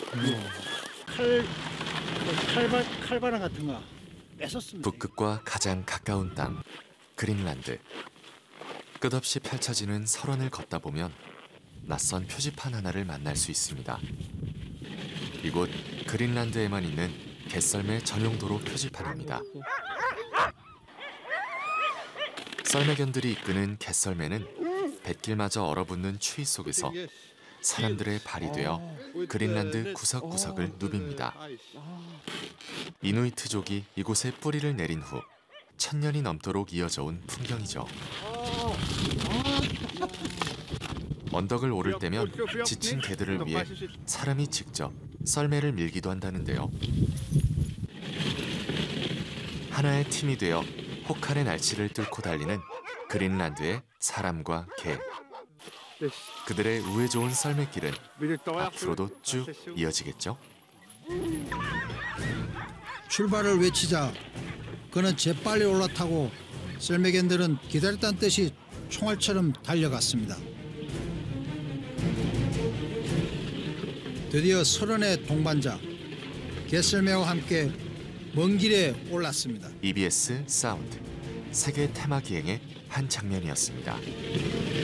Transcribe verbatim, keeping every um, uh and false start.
칼, 그 칼바, 칼바람 같은 거 뺏었습니다. 북극과 가장 가까운 땅, 그린란드. 끝없이 펼쳐지는 설원을 걷다 보면 낯선 표지판 하나를 만날 수 있습니다. 이곳 그린란드에만 있는 개썰매 전용 도로 표지판입니다. 썰매견들이 이끄는 개썰매는 뱃길마저 얼어붙는 추위 속에서 사람들의 발이 되어 그린란드 구석구석을 누빕니다. 이누이트족이 이곳에 뿌리를 내린 후 천년이 넘도록 이어져 온 풍경이죠. 언덕을 오를 때면 지친 개들을 위해 사람이 직접 썰매를 밀기도 한다는데요. 하나의 팀이 되어 혹한의 날씨를 뚫고 달리는 그린란드의 사람과 개. 그들의 우애 좋은 썰매길은 앞으로도 쭉 이어지겠죠? 출발을 외치자 그는 재빨리 올라타고 썰매견들은 기다렸다는 뜻이 총알처럼 달려갔습니다. 드디어 설원의 동반자 개썰매와 함께 먼 길에 올랐습니다. 이비에스 사운드 세계 테마 기행의 한 장면이었습니다.